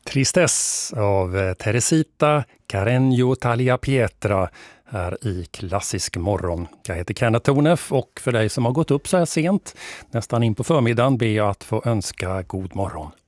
Tristess av Teresita Carreño Tagliapietra här i Klassisk morgon. Jag heter Kenneth Tornef och för dig som har gått upp så här sent, nästan in på förmiddagen, ber jag att få önska god morgon.